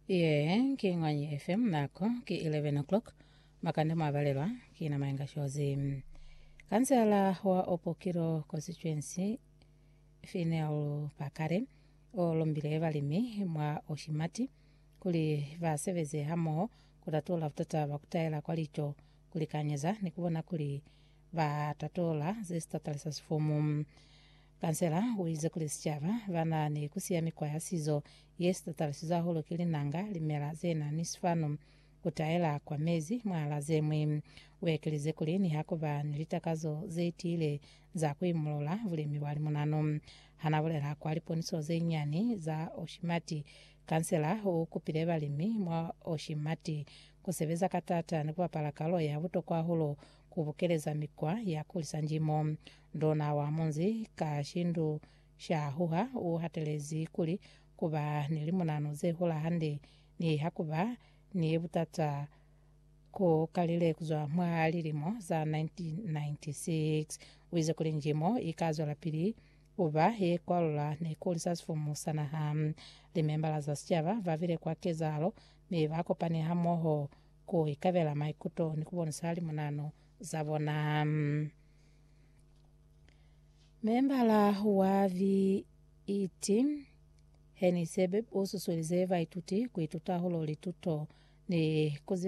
King'wanyi FM nako ki 11 o'clock makande mabalelwa kina mayenga shozi. Kansela wa Opokiro constituency Fineo Pakare olombile balimi mwa Oshimati kuli basebeze hamo kutatola futata bakutaela kwalicho kulikanyeza nikubona kuli batatola zestatalisa sifomu. Kansela uize kuli sichava vana ni kusia mikwa yasizo yestatalisa holo kilinanga limela zena nisfanu kutaela kwa mezi mwala zemwe wekelize kuli ni hakuba nilitakazo zeitile za kuimulola vulimi wali munano hanabulera kwa liponiso zenyani za Oshimati. Kansela ukupile balimi mwa Oshimati kusebeza katata nikuwapala kaloya buto kwa hulo kubukeleza mikwa ya kulisa njimo ndona wa munzi kashindu shahuha uhatelezi kuli kuba nilimunano ze hula hande ni hakuba ni butata ko kalile kuzwa mwa lilimo za 1996 wize kuli njimo ikazo la pili uba he kwalula ne kulisa sifumu sana limembala za sichava vavile kwa kezalo me vakopani hamoho ko ikavela maikuto nikubona sali munano zabona membala wa VET heni sebe ususulize vaituti kuituta hulo lituto ni kuzi